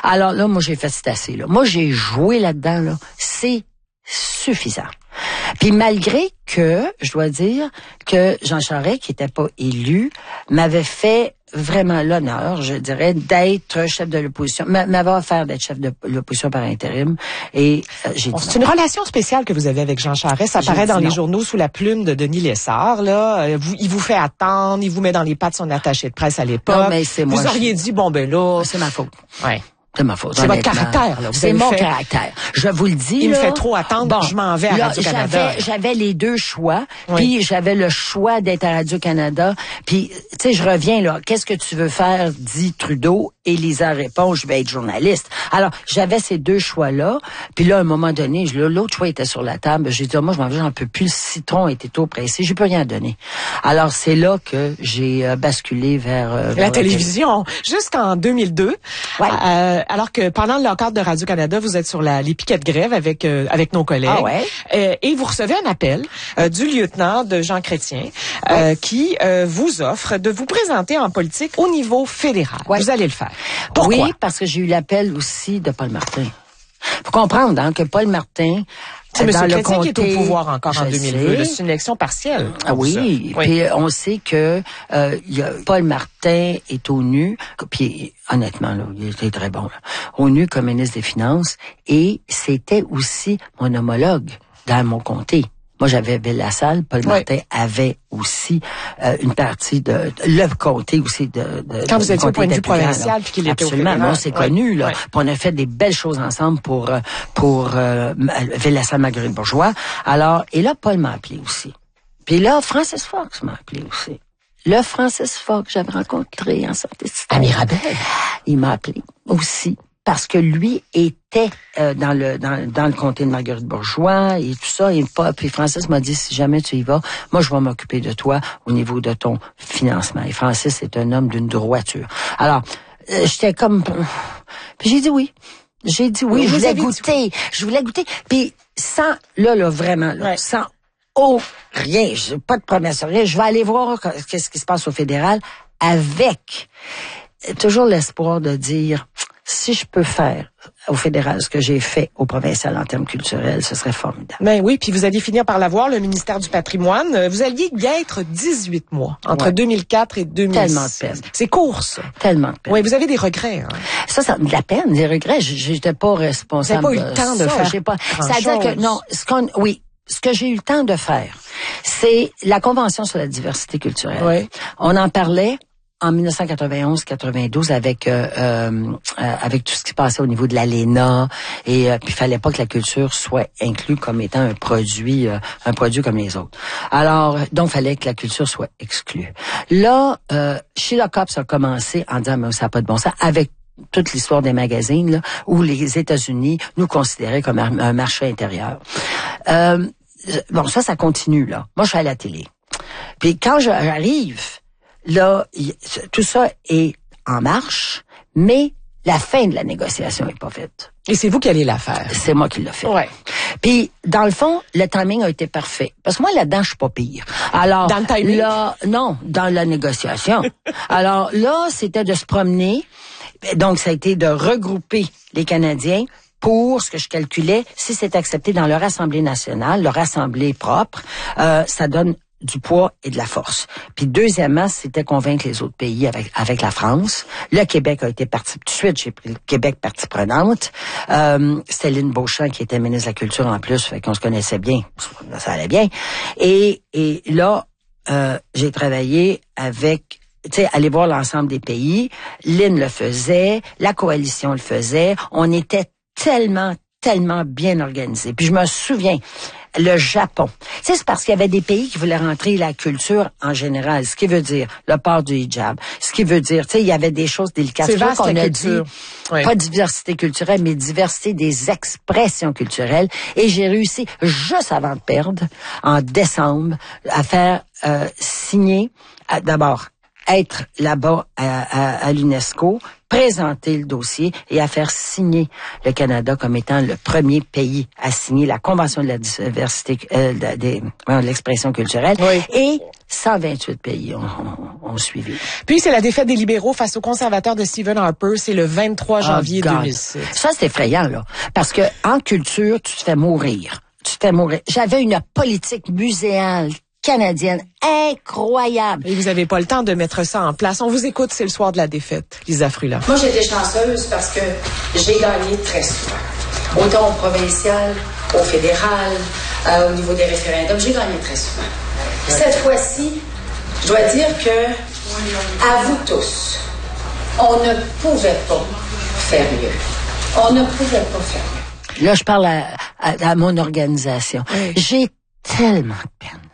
Alors là, moi, j'ai fait c'est assez, là. Moi, j'ai joué là-dedans, là. C'est suffisant. Puis malgré que, je dois dire, que Jean Charest, qui n'était pas élu, m'avait fait vraiment l'honneur, je dirais, d'être chef de l'opposition, m'avait offert d'être chef de l'opposition par intérim, et j'ai dit c'est une relation spéciale que vous avez avec Jean Charest, ça paraît dans les journaux sous la plume de Denis Lessard, là, il vous fait attendre, il vous met dans les pattes son attaché de presse à l'époque. Non, mais c'est moi. Vous auriez dit, bon ben là... C'est ma faute. Ouais. C'est ma faute. C'est votre caractère, là. C'est mon caractère. Je vous le dis, il là, me fait trop attendre, bon, je m'en vais à Radio-Canada. J'avais les deux choix, puis j'avais le choix d'être à Radio-Canada, puis, tu sais, je reviens, là, qu'est-ce que tu veux faire, dit Trudeau, et Lisa répond, je vais être journaliste. Alors, j'avais ces deux choix-là, puis là, à un moment donné, l'autre choix était sur la table, j'ai dit, moi, je m'en vais, j'en peux plus, le citron était trop pressé, j'ai plus rien à donner. Alors, c'est là que j'ai basculé vers la télévision. Jusqu'en 2002, alors que pendant le lock-out de Radio-Canada, vous êtes sur les piquets de grève avec nos collègues. Ah ouais. Et vous recevez un appel du lieutenant de Jean Chrétien qui vous offre de vous présenter en politique au niveau fédéral. Ouais. Vous allez le faire. Pourquoi? Oui, parce que j'ai eu l'appel aussi de Paul Martin. Faut comprendre que Paul Martin... C'est M. Chrétien qui est au pouvoir encore en 2002. C'est une élection partielle. Ah oui. Puis on sait que Paul Martin est au NU. Puis honnêtement, là, il était très bon. Là, au NU comme ministre des Finances. Et c'était aussi mon homologue dans mon comté. Moi, j'avais Ville-la-Salle. Paul Martin avait aussi une partie de le comté aussi quand vous étiez au point de vue provincial puis qu'il était au fédéral. Absolument, on s'est connus là. Puis on a fait des belles choses ensemble pour Ville-la-Salle Marguerite-Bourgeois. Alors, et là, Paul m'a appelé aussi. Puis là, Francis Fox m'a appelé aussi. Le Francis Fox, j'avais rencontré en sortie à Mirabel. Il m'a appelé aussi. Parce que lui était dans le comté de Marguerite-Bourgeois et tout ça. Et puis Francis m'a dit, si jamais tu y vas, moi, je vais m'occuper de toi au niveau de ton financement. Et Francis est un homme d'une droiture. Alors, j'étais comme... Puis j'ai dit oui. J'ai dit oui. Je voulais goûter. Puis sans, là, vraiment, là, sans rien. J'ai pas de promesse, rien. Je vais aller voir qu'est-ce qui se passe au fédéral avec toujours l'espoir de dire... Si je peux faire au fédéral ce que j'ai fait au provincial en termes culturels, ce serait formidable. Ben oui, puis vous alliez finir par l'avoir, le ministère du Patrimoine. Vous alliez y être 18 mois, entre 2004 et 2006. Tellement de peine. C'est court, ça. Tellement de peine. Oui, vous avez des regrets. Hein? Ça de la peine, des regrets. J'étais pas responsable. Vous n'avez pas eu le temps de faire. C'est-à-dire que, non, ce que j'ai eu le temps de faire, c'est la Convention sur la diversité culturelle. Oui. On en parlait en 1991-92 avec tout ce qui se passait au niveau de l'ALENA et puis il fallait pas que la culture soit inclue comme étant un produit comme les autres. Alors donc fallait que la culture soit exclue. Là, Sheila Copps a commencé en disant mais ça n'a pas de bon sens avec toute l'histoire des magazines là, où les États-Unis nous considéraient comme un marché intérieur. Bon ça continue là. Moi je suis à la télé. Puis quand j'arrive là, tout ça est en marche, mais la fin de la négociation n'est pas faite. Et c'est vous qui allez la faire. C'est moi qui l'ai fait. Ouais. Puis, dans le fond, le timing a été parfait. Parce que moi, là-dedans, je suis pas pire. Alors, dans le timing? Là, non, dans la négociation. Alors, là, c'était de se promener. Donc, ça a été de regrouper les Canadiens pour ce que je calculais. Si c'est accepté dans leur Assemblée nationale, leur Assemblée propre, ça donne du poids et de la force. Puis deuxièmement, c'était convaincre les autres pays avec la France. Le Québec a été partie tout de suite. J'ai pris le Québec partie prenante. C'était Lynn Beauchamp qui était ministre de la Culture en plus, fait qu'on se connaissait bien. Ça allait bien. Et là, j'ai travaillé avec, tu sais, aller voir l'ensemble des pays. Lynn le faisait, la coalition le faisait. On était tellement bien organisés. Puis je me souviens, le Japon. Tu sais, c'est parce qu'il y avait des pays qui voulaient rentrer la culture en général. Ce qui veut dire le port du hijab. Ce qui veut dire, tu sais, il y avait des choses délicates. C'est vaste, qu'on la a culture. dit, pas diversité culturelle, mais diversité des expressions culturelles. Et j'ai réussi, juste avant de perdre, en décembre, à faire signer, d'abord, être là-bas à l'UNESCO, présenter le dossier et à faire signer le Canada comme étant le premier pays à signer la Convention de la diversité, de l'expression culturelle. Oui. Et 128 pays ont suivi. Puis, c'est la défaite des libéraux face aux conservateurs de Stephen Harper. C'est le 23 janvier 2006. Ça, c'est effrayant, là. Parce que en culture, tu te fais mourir. J'avais une politique muséale canadienne incroyable. Et vous n'avez pas le temps de mettre ça en place. On vous écoute, c'est le soir de la défaite. Lisa Frula. Moi, j'étais chanceuse parce que j'ai gagné très souvent. Autant au provincial, au fédéral, au niveau des référendums, j'ai gagné très souvent. Cette fois-ci, je dois dire que, à vous tous, on ne pouvait pas faire mieux. On ne pouvait pas faire mieux. Là, je parle à mon organisation. Oui. J'ai tellement de peine.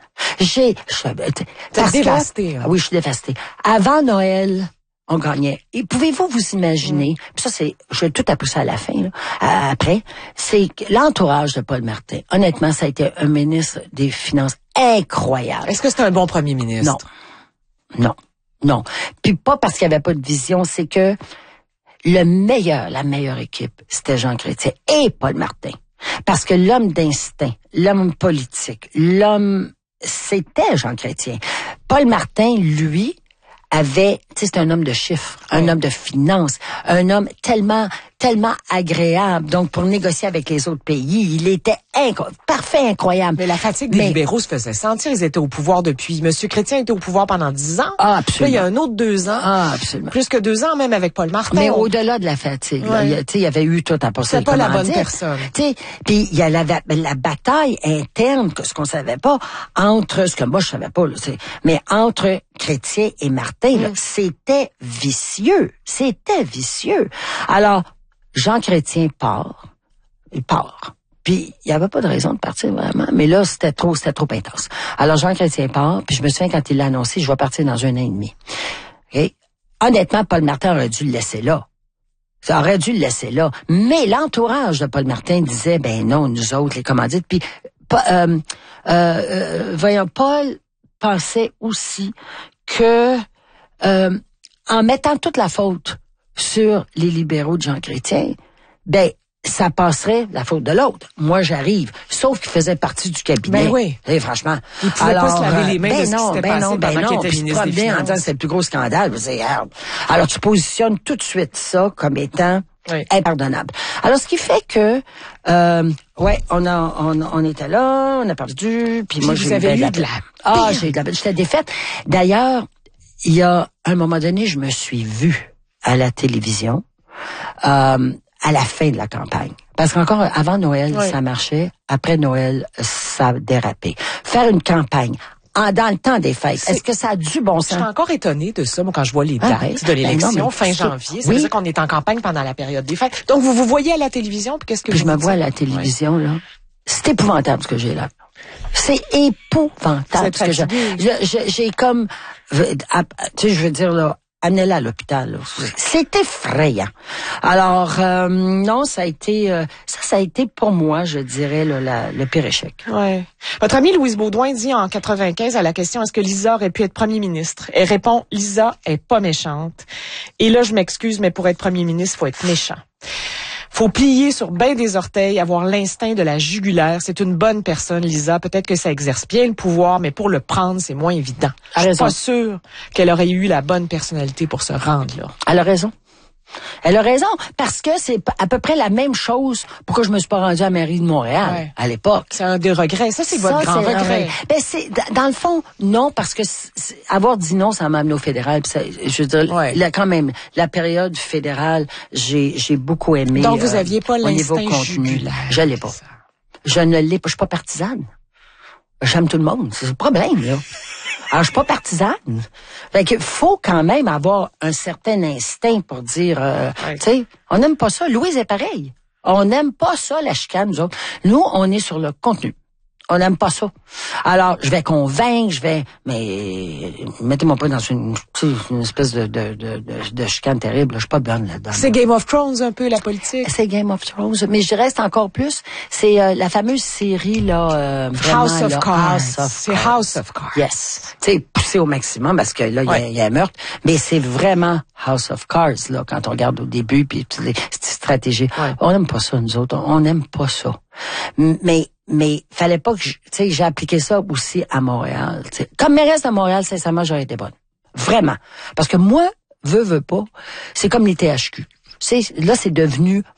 T'es dévastée. Oui, je suis dévastée. Avant Noël, on gagnait. Et pouvez-vous vous imaginer, puis ça je vais tout appris ça à la fin, là, après, c'est que l'entourage de Paul Martin, honnêtement, ça a été un ministre des Finances incroyable. Est-ce que c'est un bon premier ministre? Non. Puis pas parce qu'il n'y avait pas de vision, c'est que la meilleure équipe, c'était Jean Chrétien et Paul Martin. Parce que l'homme d'instinct, l'homme politique, c'était Jean Chrétien. Paul Martin, lui, c'est un homme de chiffres, un homme de finances, un homme tellement agréable. Donc, pour négocier avec les autres pays, il était parfait, incroyable. Mais la fatigue des libéraux se faisait sentir. Ils étaient au pouvoir depuis... Monsieur Chrétien était au pouvoir pendant 10 ans. Ah, absolument. Là, il y a un autre 2 ans. Ah, absolument. Plus que 2 ans, même avec Paul Martin. Mais au-delà de la fatigue, là, il y avait eu tout à passer. C'est pas la bonne personne. Puis il y a la bataille interne, ce qu'on savait pas, entre, ce que moi je savais pas, là, mais entre Chrétien et Martin, là, c'était vicieux. Alors, Jean Chrétien il part. Puis, il n'y avait pas de raison de partir vraiment. Mais là, c'était trop intense. Alors, Jean Chrétien part, puis je me souviens quand il l'a annoncé, je vais partir dans 1 an et demi. Okay? Honnêtement, Paul Martin aurait dû le laisser là. Ça aurait dû le laisser là. Mais l'entourage de Paul Martin disait, ben non, nous autres, les commandites. Puis, voyons, Paul pensait aussi que, en mettant toute la faute sur les libéraux de Jean Chrétien, ben, ça passerait la faute de l'autre. Moi, j'arrive. Sauf qu'il faisait partie du cabinet. Ben oui. Et franchement. Il pouvait pas se laver les mains de ce qui s'était passé pendant qu'il était ministre des Finances. En disant que c'est le plus gros scandale. Alors, tu positionnes tout de suite ça comme étant impardonnable. Alors, ce qui fait que, on était là, on a perdu, puis moi, j'ai eu de la... J'étais défaite. D'ailleurs, il y a un moment donné, je me suis vue à la télévision, à la fin de la campagne. Parce qu'encore avant Noël, ça marchait. Après Noël, ça a dérapé. Faire une campagne dans le temps des fêtes, est-ce que ça a du bon sens? Je suis encore étonnée de ça, moi, quand je vois les dates de l'élection, fin janvier. Ça veut dire qu'on est en campagne pendant la période des fêtes. Donc, vous voyez à la télévision, puis qu'est-ce que je me vois à la télévision, là. C'est épouvantable ce que j'ai là. C'est épouvantable ce que j'ai comme... Tu sais, je veux dire, là, amenez-la à l'hôpital. Là. C'est effrayant. Alors, non, ça a été pour moi, je dirais, là, le pire échec. Ouais. Votre amie Louise Baudouin dit en 95 à la question « Est-ce que Lisa aurait pu être premier ministre? » Elle répond « Lisa est pas méchante. Et là, je m'excuse, mais pour être premier ministre, faut être méchant. » Faut plier sur ben des orteils, avoir l'instinct de la jugulaire. C'est une bonne personne, Lisa. Peut-être que ça exerce bien le pouvoir, mais pour le prendre, c'est moins évident. Je suis pas sûre qu'elle aurait eu la bonne personnalité pour se rendre là. Elle a raison. Elle a raison, parce que c'est à peu près la même chose pourquoi je me suis pas rendue à la mairie de Montréal à l'époque. C'est un des regrets. Ça, c'est votre grand regret. Ben, dans le fond, non, parce que avoir dit non, ça m'a amené au fédéral. Je veux dire, quand même, la période fédérale, j'ai beaucoup aimé. Donc, vous aviez pas l'instinct jugulaire. Je l'ai pas. Je ne l'ai pas. Je suis pas partisane. J'aime tout le monde. C'est le problème, là. Alors, je suis pas partisane. Fait que faut quand même avoir un certain instinct pour dire, tu sais, on n'aime pas ça. Louise est pareil. On n'aime pas ça, la chicane, nous autres. Nous, on est sur le contenu. On n'aime pas ça. Alors, je vais convaincre, mais mettez-moi pas dans une espèce de chicane terrible. Je suis pas bonne là-dedans. C'est Game of Thrones un peu, la politique. C'est Game of Thrones, mais je reste encore plus. C'est la fameuse série là, vraiment House of Cards. C'est House of Cards. Yes, tu sais, poussé au maximum parce que là il y a un meurtre, mais c'est vraiment House of Cards là quand on regarde au début puis toutes les stratégies. Ouais. On n'aime pas ça nous autres, on n'aime pas ça. Mais fallait pas que j'ai appliqué ça aussi à Montréal. T'sais. Comme mairesse de Montréal, sincèrement, j'aurais été bonne. Vraiment. Parce que moi, veux pas, c'est comme les THQ. Là, c'est devenu